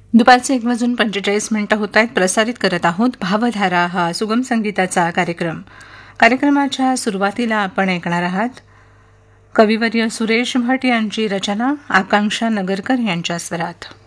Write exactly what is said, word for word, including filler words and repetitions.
दुपारचे एक वाजून पंचेचाळीस मिनिटं होत आहेत. प्रसारित करत आहोत भावधारा हा सुगम संगीताचा कार्यक्रम. कार्यक्रमाच्या सुरुवातीला आपण ऐकणार आहात कविवर्य सुरेश भट यांची रचना आकांक्षा नगरकर यांच्या स्वरात.